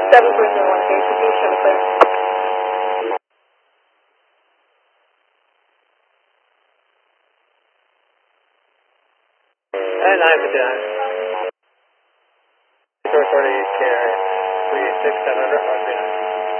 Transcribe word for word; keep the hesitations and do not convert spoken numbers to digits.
seven three zero one, K C P, show me clear. And nine for John. Source forty, K R three six seven under, one three nine.